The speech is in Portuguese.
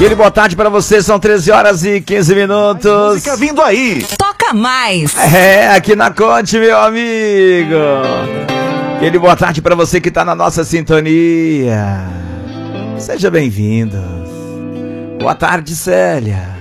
Aquele boa tarde pra você, são 13 horas e 15 minutos. Mais música vindo aí. Toca mais. É, aqui na Conte, meu amigo. Aquele boa tarde pra você que tá na nossa sintonia. Seja bem-vindo. Boa tarde, Célia.